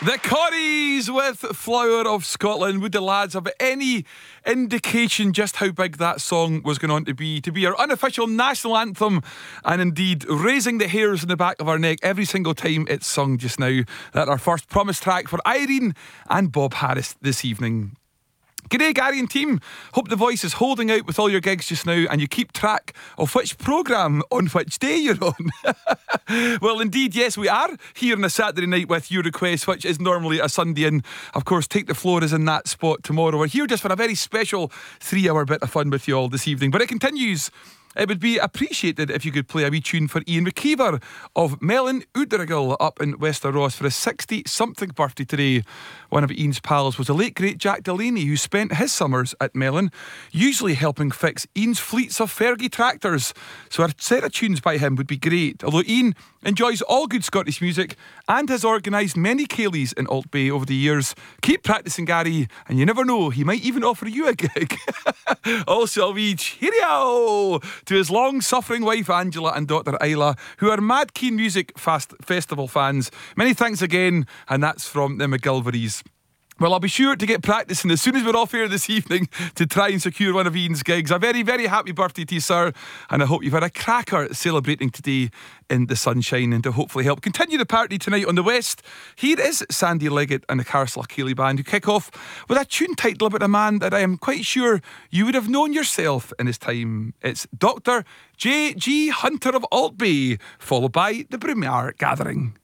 The Corries with Flower of Scotland. Would the lads have any indication just how big that song was going on to be our unofficial national anthem, and indeed raising the hairs in the back of our neck every single time it's sung just now? That's our first promise track for Irene and Bob Harris this evening. G'day, Gary and team. Hope the voice is holding out with all your gigs just now and you keep track of which programme on which day you're on. Well, indeed, yes, we are here on a Saturday night with your request, which is normally a Sunday. And of course, Take the Floor is in that spot tomorrow. We're here just for a very special 3-hour bit of fun with you all this evening. But it continues. It would be appreciated if you could play a wee tune for Ian McKeever of Melon Udrigal up in Wester Ross for his 60-something birthday today. One of Ian's pals was the late great Jack Delaney, who spent his summers at Melon, usually helping fix Ian's fleets of Fergie tractors. So a set of tunes by him would be great. Although Ian enjoys all good Scottish music and has organised many ceilidhs in Alt-Bay over the years. Keep practising, Gary, and you never know, he might even offer you a gig. Also a wee cheerio to his long-suffering wife Angela and daughter Isla, who are Mad Keen Music Festival fans. Many thanks again, and that's from the McGilverys. Well, I'll be sure to get practising as soon as we're off here this evening to try and secure one of Ian's gigs. A very, very happy birthday to you, sir, and I hope you've had a cracker celebrating today in the sunshine, and to hopefully help continue the party tonight on the West. Here is Sandy Leggett and the Carslough Keeley Band, who kick off with a tune title about a man that I am quite sure you would have known yourself in his time. It's Dr. J.G. Hunter of Alt-Bay, followed by the Brumar Gathering.